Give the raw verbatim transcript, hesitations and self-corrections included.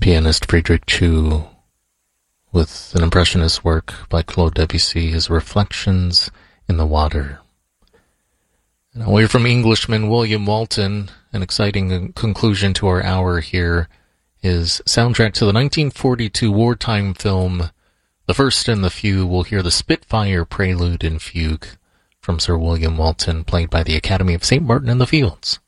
Pianist Friedrich Chu with an impressionist work by Claude Debussy, his Reflections in the Water. Now we're from Englishman William Walton. An exciting conclusion to our hour here is soundtrack to the nineteen forty-two wartime film The First and the Few. We'll hear the Spitfire Prelude and Fugue from Sir William Walton, played by the Academy of Saint Martin in the Fields.